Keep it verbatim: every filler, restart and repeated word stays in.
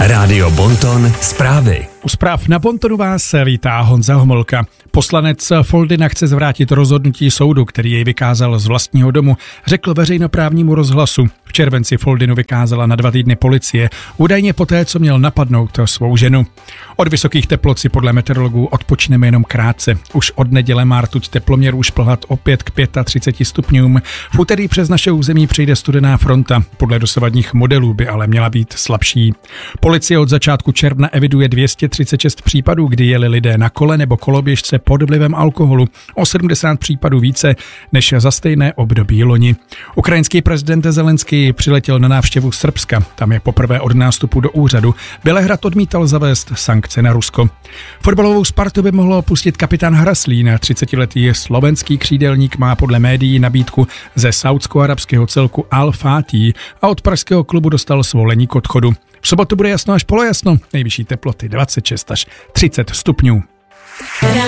Rádio Bonton zprávy. U zpráv na Bontonu vás vítá Honza Homolka. Poslanec Foldyna chce zvrátit rozhodnutí soudu, který jej vykázal z vlastního domu, řekl veřejnoprávnímu rozhlasu. V červenci Foldynu vykázala na dva týdny policie, údajně poté, co měl napadnout svou ženu. Od vysokých teplot si podle meteorologů odpočneme jenom krátce. Už od neděle má rtuť teploměr už plhat opět k třiceti pěti stupňům. V úterý přes naše území přijde studená fronta. Podle dosavadních modelů by ale měla být slabší. Policie od začátku června eviduje dvě stě třicet šest případů, kdy jeli lidé na kole nebo koloběžce pod vlivem alkoholu. O sedmdesát případů více než za stejné období loni. Ukrajinský prezident Zelenský přiletěl na návštěvu Srbska. Tam je poprvé od nástupu do úřadu. Bělehrad odmítal zavést sankce na Rusko. Fotbalovou Spartu by mohlo opustit kapitán Hraslín. třicetiletý slovenský křídelník má podle médií nabídku ze saúdsko-arabského celku Al Fatih a od pražského klubu dostal svolení k odchodu. V sobotu bude jasno až polojasno, nejvyšší teploty dvacet šest až třicet stupňů.